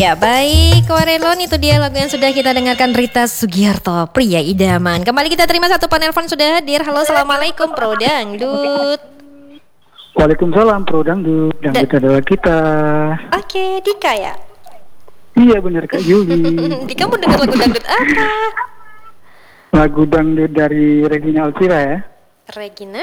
Ya baik, Warelon, itu dia lagu yang sudah kita dengarkan, Rita Sugiarto, Pria Idaman. Kembali kita terima satu penelpon sudah hadir. Halo, assalamualaikum Pro Dangdut. Waalaikumsalam Pro Dangdut. Dangdut adalah kita. Oke, Dika ya? Iya benar Kak Yuli. Dika mau dengar lagu dangdut apa? Lagu dangdut dari Regina Alvira ya. Regina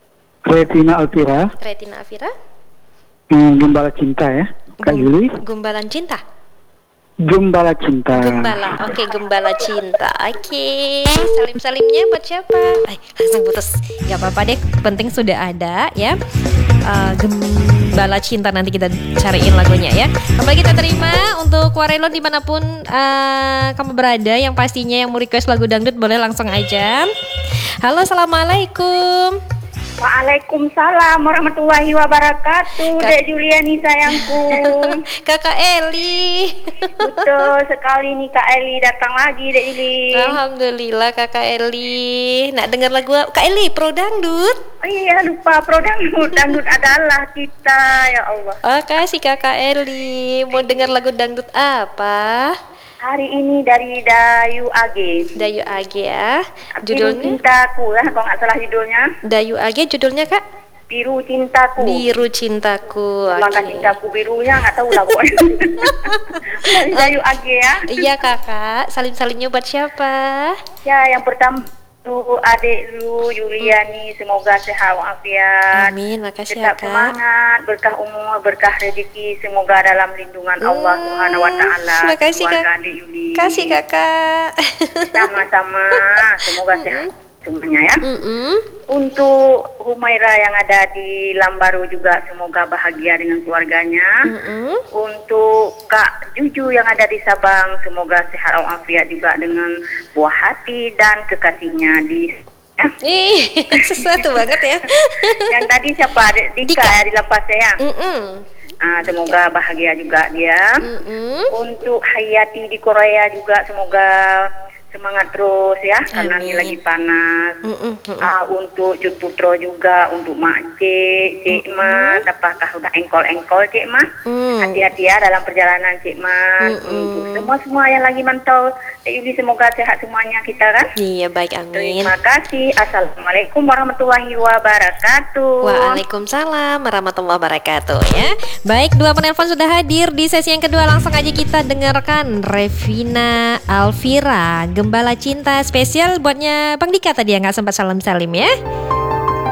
Alvira. Retina Afira. Gembala Cinta ya Kak Yuli. Gumbalan Cinta. Gembala Cinta. Gembala, oke, Gembala Cinta. Oke, salim-salimnya buat siapa? Langsung putus. Gak apa-apa deh, penting sudah ada ya. Gembala Cinta, nanti kita cariin lagunya ya. Kembali kita terima untuk Warelon dimanapun kamu berada. Yang pastinya yang mau request lagu dangdut boleh langsung aja. Halo, assalamualaikum. Waalaikumsalam warahmatullahi wabarakatuh. Dek Juliani sayangku. Kakak Eli. Betul sekali nih Kak Eli datang lagi Dek Ili. Alhamdulillah Kakak Eli. Nak dengar lagu Kak Eli Pro Dangdut? Oh iya lupa Pro Dangdut. Dangdut adalah kita, ya Allah. Oh, kasih Kakak Eli. Mau dengar lagu dangdut apa? Hari ini dari Dayu AG. Dayu AG ya. Biru Judulnya? Cintaku ya, kalau nggak salah judulnya. Dayu AG judulnya Kak? Biru Cintaku. Biru Cintaku. Maka cintaku birunya nggak tahu lah pokoknya. Dari Dayu AG ya. Iya Kakak. Salim-salimnya buat siapa? Ya yang pertama tuh adik lu Juliani, semoga sehat walafiat. Amin, makasih ya Tetap Kak. semangat, berkah umur, berkah rezeki, semoga dalam lindungan Allah Subhanahu wa taala. Makasih Kak. Adik Yuli. Kasih Kakak. Sama-sama, semoga sehat semuanya ya. Mm-mm. Untuk Humaira yang ada di Lambaru juga semoga bahagia dengan keluarganya. Mm-mm. Untuk Kak Juju yang ada di Sabang semoga sehat walafiat juga dengan buah hati dan kekasihnya di Ih, sesuatu banget ya. yang tadi siapa? Dika ya di Lapas ya. Mm-mm. Semoga bahagia juga dia. Mm-mm. Untuk Hayati di Korea juga semoga semangat terus ya, karena ini Amin. lagi panas. Mm-mm. Untuk Cut Putro juga, untuk Mak Cik Ma, apakah udah engkol Cik Ma? Hati-hati ya dalam perjalanan Cik Ma. Untuk semua yang lagi mantau Cik Yuli, semoga sehat semuanya kita kan. Iya baik, amin. Terima kasih. Assalamualaikum warahmatullahi wabarakatuh. Waalaikumsalam warahmatullahi wabarakatuh ya. Baik, dua penelpon sudah hadir di sesi yang kedua. Langsung aja kita dengarkan Regina Alvira, Gembala Cinta, spesial buatnya Bang Dika tadi yang nggak sempat salim-salim ya.